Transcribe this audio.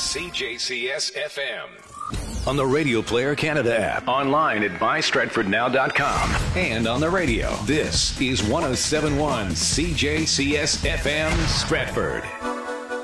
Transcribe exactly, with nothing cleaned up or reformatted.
C J C S F M. On the Radio Player Canada app, online at buy stratford now dot com, and on the radio. This is one oh seven point one C J C S F M Stratford.